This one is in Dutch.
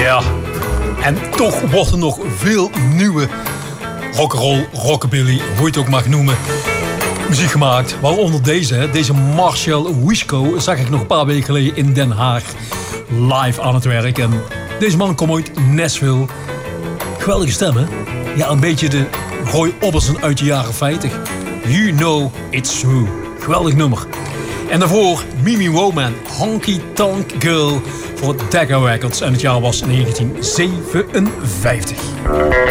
Ja, en toch wordt er nog veel nieuwe rock'n'roll, rockabilly, hoe je het ook mag noemen, muziek gemaakt. Waaronder deze Marcel Wisco zag ik nog een paar weken geleden in Den Haag live aan het werk. En deze man komt uit Nashville. Geweldige stem, hè? Ja, een beetje de Roy Orbison uit de jaren 50. You Know It's True. Geweldig nummer. En daarvoor Mimi Woman, Honky Tonk Girl voor Decca Records. En het jaar was 1957.